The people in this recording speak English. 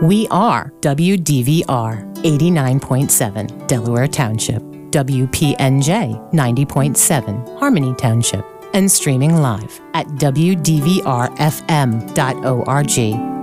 We are WDVR 89.7 Delaware Township, WPNJ 90.7 Harmony Township, and streaming live at WDVRFM.org